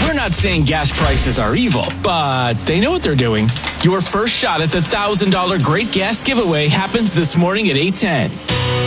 They're not saying gas prices are evil, but they know what they're doing. Your first shot at the $1,000 Great Gas Giveaway happens this morning at 8:10.